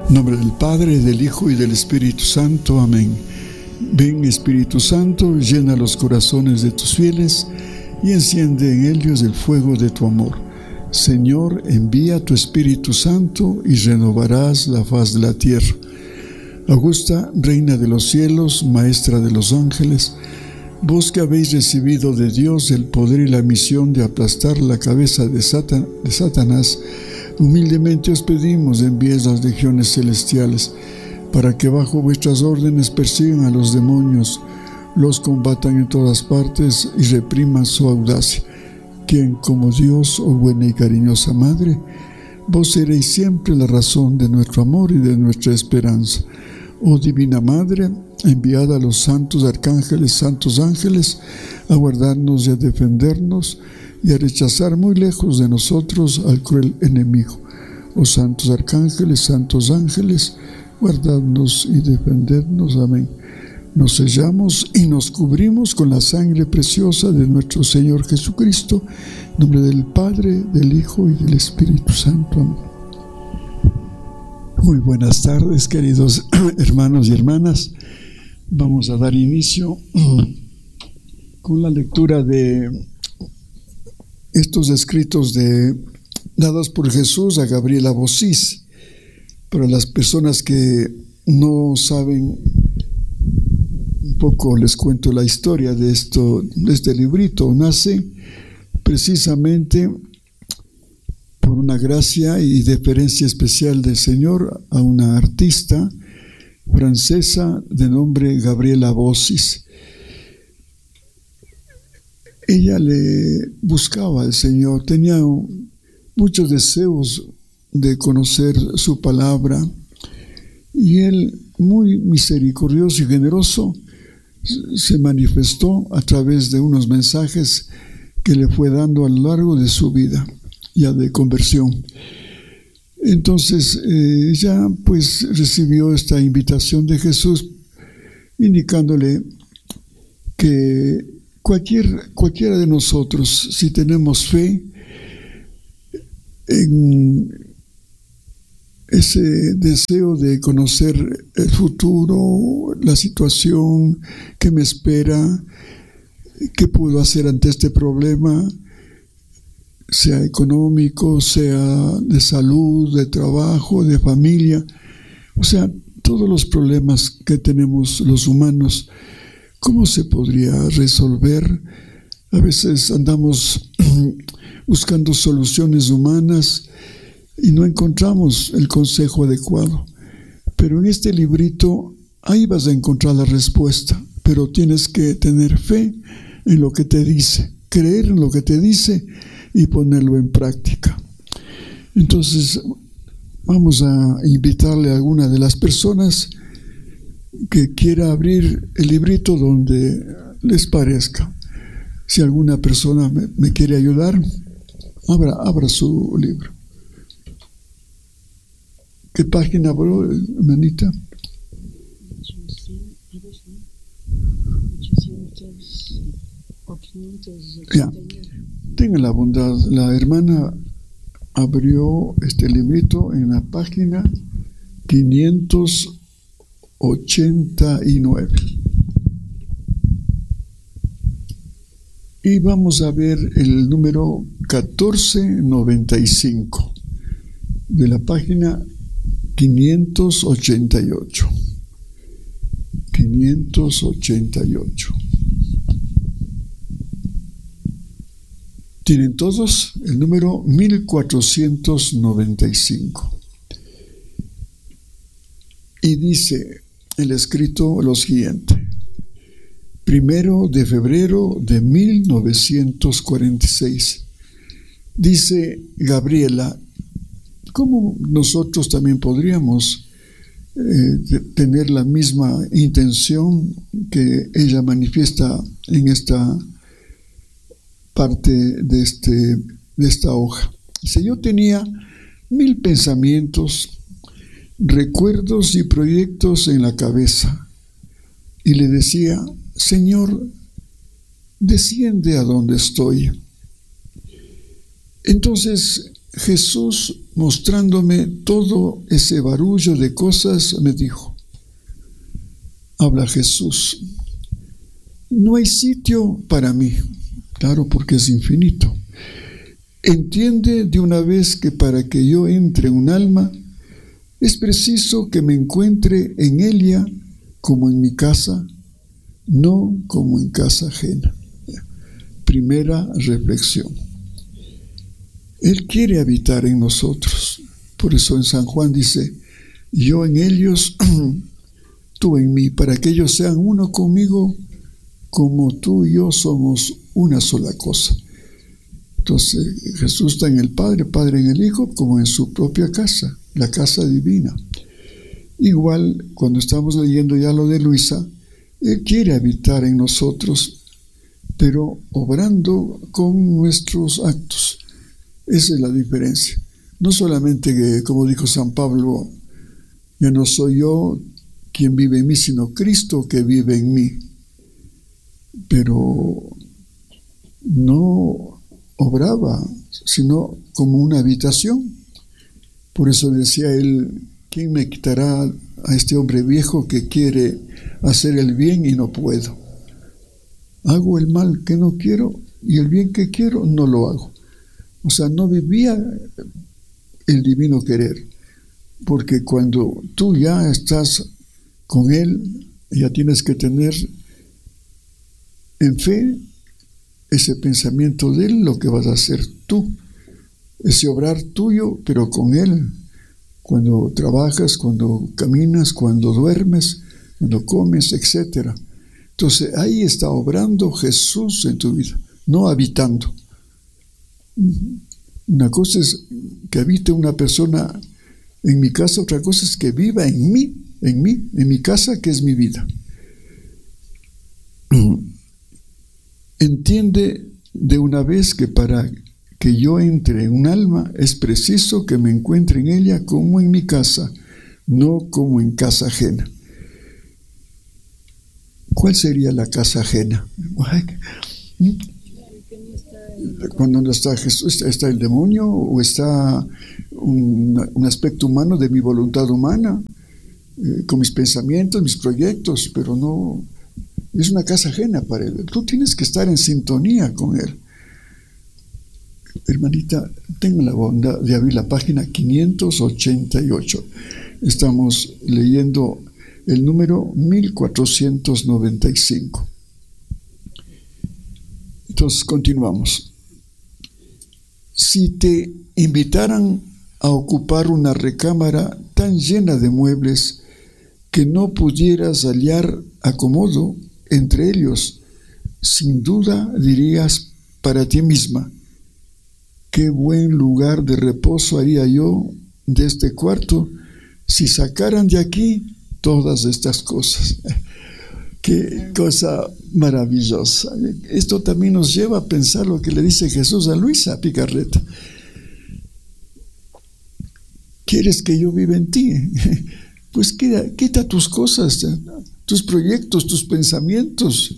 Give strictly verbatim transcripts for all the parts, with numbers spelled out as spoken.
En nombre del Padre, del Hijo y del Espíritu Santo. Amén. Ven, Espíritu Santo, llena los corazones de tus fieles y enciende en ellos el fuego de tu amor. Señor, envía tu Espíritu Santo y renovarás la faz de la tierra. Augusta, Reina de los cielos, Maestra de los ángeles, vos que habéis recibido de Dios el poder y la misión de aplastar la cabeza de, Satan, de Satanás, humildemente os pedimos envíes las legiones celestiales para que bajo vuestras órdenes persigan a los demonios, los combatan en todas partes y repriman su audacia. Quien, como Dios, oh buena y cariñosa Madre, vos seréis siempre la razón de nuestro amor y de nuestra esperanza. Oh Divina Madre, enviad a los santos arcángeles, santos ángeles, a guardarnos y a defendernos y a rechazar muy lejos de nosotros al cruel enemigo. Oh santos arcángeles, santos ángeles, guardadnos y defendednos. Amén. Nos sellamos y nos cubrimos con la sangre preciosa de nuestro Señor Jesucristo, en nombre del Padre, del Hijo y del Espíritu Santo. Amén. Muy buenas tardes, queridos hermanos y hermanas. Vamos a dar inicio con la lectura de estos escritos de, dados por Jesús a Gabriela Bossis. Para las personas que no saben, un poco les cuento la historia de, esto, de este librito. Nace precisamente por una gracia y deferencia especial del Señor a una artista francesa de nombre Gabriela Bossis. Ella le buscaba al Señor, tenía muchos deseos de conocer su palabra, y Él, muy misericordioso y generoso, se manifestó a través de unos mensajes que le fue dando a lo largo de su vida ya de conversión. Entonces eh, ella pues recibió esta invitación de Jesús, indicándole que cualquier, cualquiera de nosotros, si tenemos fe en ese deseo de conocer el futuro, la situación que me espera, qué puedo hacer ante este problema, sea económico, sea de salud, de trabajo, de familia, o sea, todos los problemas que tenemos los humanos, ¿cómo se podría resolver? A veces andamos buscando soluciones humanas y no encontramos el consejo adecuado. Pero en este librito, ahí vas a encontrar la respuesta, pero tienes que tener fe en lo que te dice, creer en lo que te dice y ponerlo en práctica. Entonces, vamos a invitarle a alguna de las personas que quiera abrir el librito donde les parezca. Si alguna persona me, me quiere ayudar, abra, abra su libro. ¿Qué página abrió, hermanita? Ya, tenga la bondad. La hermana abrió este librito en la página quinientos ochenta y nueve. Y vamos a ver el número catorce noventa y cinco de la página quinientos ochenta y ocho. quinientos ochenta y ocho. ¿Tienen todos? El número mil cuatrocientos noventa y cinco. Y dice el escrito lo siguiente: primero de febrero de mil novecientos cuarenta y seis. Dice Gabriela, ¿cómo nosotros también podríamos eh, tener la misma intención que ella manifiesta en esta parte de, este, de esta hoja? Dice: yo tenía mil pensamientos, recuerdos y proyectos en la cabeza, y le decía: Señor, desciende a donde estoy. Entonces Jesús, mostrándome todo ese barullo de cosas, me dijo, habla Jesús, no hay sitio para mí, claro, porque es infinito. Entiende de una vez que para que yo entre en un alma, es preciso que me encuentre en ella como en mi casa, no como en casa ajena. Primera reflexión. Él quiere habitar en nosotros. Por eso en San Juan dice, yo en ellos, tú en mí, para que ellos sean uno conmigo, como tú y yo somos una sola cosa. Entonces Jesús está en el Padre, Padre en el Hijo, como en su propia casa, la casa divina. Igual, cuando estamos leyendo ya lo de Luisa, Él quiere habitar en nosotros, pero obrando con nuestros actos. Esa es la diferencia. No solamente que, como dijo San Pablo, ya no soy yo quien vive en mí, sino Cristo que vive en mí. Pero no obraba, sino como una habitación. Por eso decía él, ¿quién me quitará a este hombre viejo que quiere hacer el bien y no puedo? Hago el mal que no quiero y el bien que quiero no lo hago. O sea, no vivía el divino querer, porque cuando tú ya estás con Él, ya tienes que tener en fe ese pensamiento de Él, lo que vas a hacer tú, ese obrar tuyo, pero con Él, cuando trabajas, cuando caminas, cuando duermes, cuando comes, etcétera. Entonces ahí está obrando Jesús en tu vida, no habitando. Una cosa es que habite una persona en mi casa, otra cosa es que viva en mí, en mí, en mi casa, que es mi vida. Entiende de una vez que para que yo entre en un alma es preciso que me encuentre en ella como en mi casa, no como en casa ajena. ¿Cuál sería la casa ajena? Cuando no está Jesús, ¿está el demonio o está un, un aspecto humano de mi voluntad humana, eh, con mis pensamientos, mis proyectos? Pero no, es una casa ajena para Él. Tú tienes que estar en sintonía con Él. Hermanita, tenga la bondad de abrir la página quinientos ochenta y ocho. Estamos leyendo el número mil cuatrocientos noventa y cinco. Entonces continuamos. Si te invitaran a ocupar una recámara tan llena de muebles que no pudieras hallar acomodo entre ellos, sin duda dirías para ti misma, qué buen lugar de reposo haría yo de este cuarto si sacaran de aquí todas estas cosas. Qué cosa maravillosa. Esto también nos lleva a pensar lo que le dice Jesús a Luisa Picarreta. ¿Quieres que yo viva en ti? Pues quita, quita tus cosas, tus proyectos, tus pensamientos.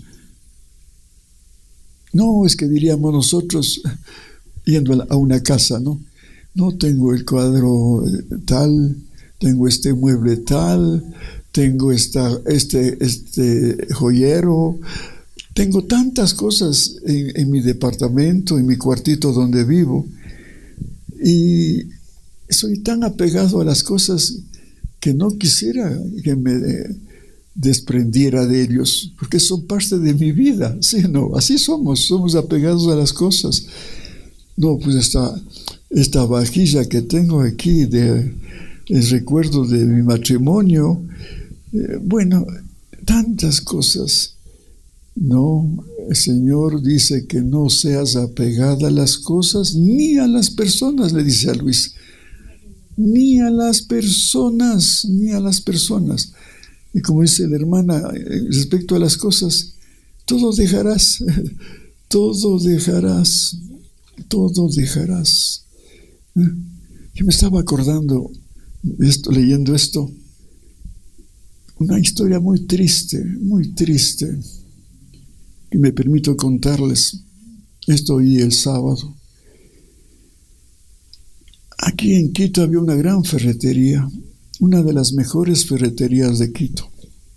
No, es que diríamos nosotros, yendo a una casa, ¿no? No tengo el cuadro tal, tengo este mueble tal, tengo esta, este, este joyero, tengo tantas cosas en, en mi departamento, en mi cuartito donde vivo, y soy tan apegado a las cosas que no quisiera que me desprendiera de ellos, porque son parte de mi vida. Sí, no, así somos, somos apegados a las cosas. No, pues esta, esta vajilla que tengo aquí de el recuerdo de mi matrimonio, eh, bueno, tantas cosas. No, el Señor dice que no seas apegada a las cosas ni a las personas, le dice a Luis, ni a las personas, ni a las personas. Y como dice la hermana, respecto a las cosas, todo dejarás, todo dejarás, todo dejarás. Yo me estaba acordando, esto, leyendo esto, una historia muy triste, muy triste, que me permito contarles. Esto oí el sábado. Aquí en Quito había una gran ferretería, una de las mejores ferreterías de Quito.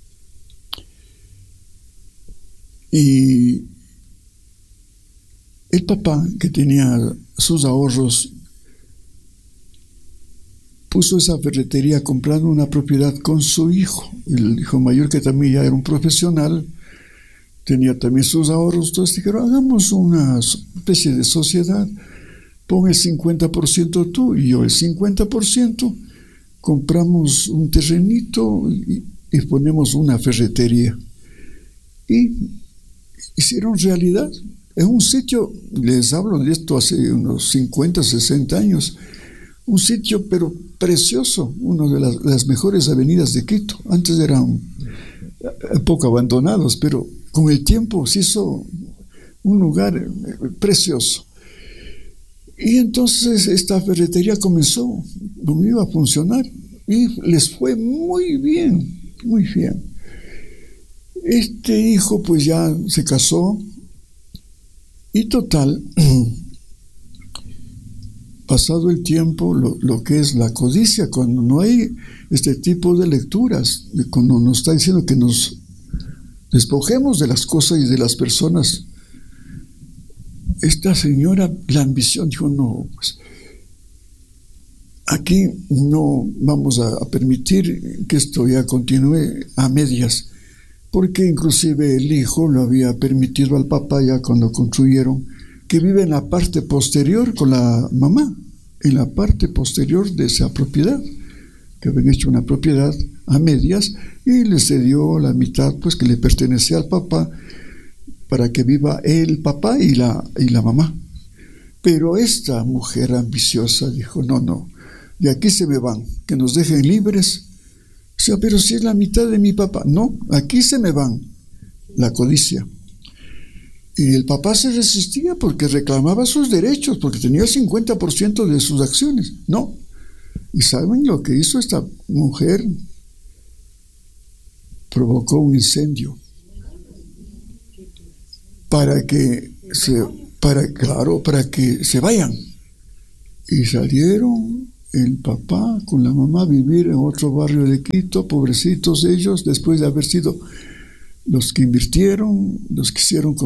Y el papá, que tenía sus ahorros, puso esa ferretería comprando una propiedad con su hijo, el hijo mayor, que también ya era un profesional, tenía también sus ahorros. Entonces dijeron, hagamos una especie de sociedad, pon el cincuenta por ciento tú y yo el cincuenta por ciento, compramos un terrenito y, y ponemos una ferretería. Y hicieron realidad. Es un sitio, les hablo de esto hace unos cincuenta, sesenta años, un sitio pero precioso, una de las, las mejores avenidas de Quito. Antes eran un poco abandonados, pero con el tiempo se hizo un lugar precioso. Y entonces esta ferretería comenzó, no iba a funcionar, y les fue muy bien, muy bien. Este hijo pues ya se casó, y total, pasado el tiempo, lo, lo que es la codicia, cuando no hay este tipo de lecturas, cuando nos está diciendo que nos despojemos de las cosas y de las personas, esta señora, la ambición, dijo, no, pues aquí no vamos a, a permitir que esto ya continúe a medias, porque inclusive el hijo lo había permitido al papá ya cuando construyeron, que vive en la parte posterior con la mamá, en la parte posterior de esa propiedad, que habían hecho una propiedad a medias, y le cedió la mitad pues que le pertenecía al papá, para que viva el papá y la, y la mamá. Pero esta mujer ambiciosa dijo, no, no, de aquí se me van, que nos dejen libres. O sea, pero si es la mitad de mi papá. No, aquí se me van. La codicia. Y el papá se resistía porque reclamaba sus derechos, porque tenía el cincuenta por ciento de sus acciones. No. ¿Y saben lo que hizo esta mujer? Provocó un incendio. Para que se, para, claro, para que se vayan. Y salieron el papá con la mamá a vivir en otro barrio de Quito, pobrecitos ellos, después de haber sido los que invirtieron, los que hicieron